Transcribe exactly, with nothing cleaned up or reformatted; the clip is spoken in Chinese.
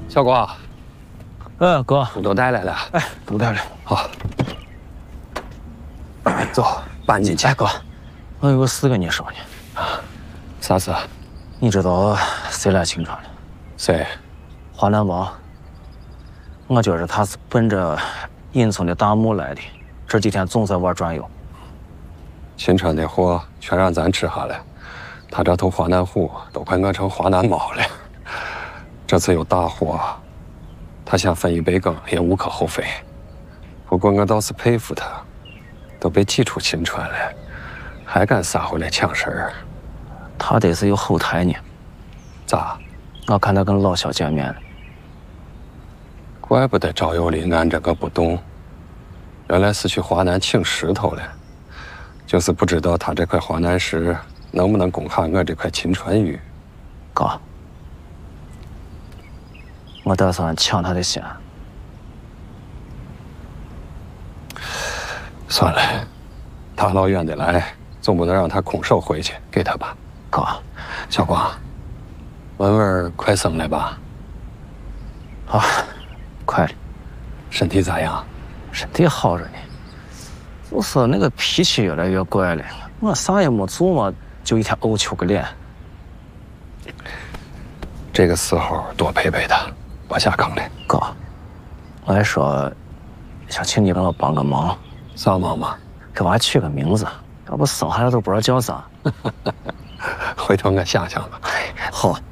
小光， 嗯，哥， 我都带来了。 哎，都带来。 好，走，搬进去。 哎，哥，我有个事跟你说呢。 啊，啥事？ 你知道谁来秦川了？ 谁？ 华南王。我觉着他是奔着银村的大墓来的，这几天总在玩转悠。 秦川的货全让咱吃下了，他这头华南虎都快饿成华南猫了。这次有大祸，他想分一杯羹也无可厚非。不过我倒是佩服他，都被挤出秦川了，还敢杀回来抢食儿。 他得是有后台呢。 咋？ 我看他跟老肖见面了。 怪不得赵有林按着个不动，原来是去华南请石头了。就是不知道他这块华南石能不能攻下我这块秦川玉。 哥，我打算抢他的先。 算了，大老远的来，总不能让他空手回去，给他吧。 哥， 小光，文文快生了吧？ 啊，快了。 身体咋样？ 身体好着呢，就是那个脾气越来越怪了。我啥也没做嘛，就一天怄求个脸。 这个时候多陪陪他，别下炕了。 哥，我还说想请你给我帮个忙。 啥忙嘛？ 给娃取个名字，要不生下来都不知道叫啥。 回头我想想吧。 好。